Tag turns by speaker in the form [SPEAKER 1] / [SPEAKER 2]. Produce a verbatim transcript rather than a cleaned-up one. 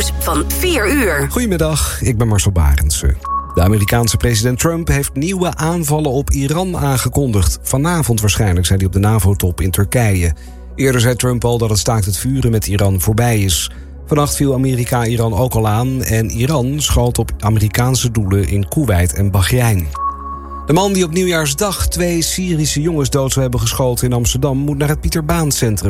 [SPEAKER 1] nieuws van vier uur.
[SPEAKER 2] Goedemiddag, ik ben Marcel Barendse. De Amerikaanse president Trump heeft nieuwe aanvallen op Iran aangekondigd. Vanavond waarschijnlijk, zei hij op de NAVO-top in Turkije. Eerder zei Trump al dat het staakt het vuren met Iran voorbij is. Vannacht viel Amerika Iran ook al aan en Iran schoot op Amerikaanse doelen in Koeweit en Bahrein. De man die op nieuwjaarsdag twee Syrische jongens dood zou hebben geschoten in Amsterdam moet naar het Pieter Baan Centrum.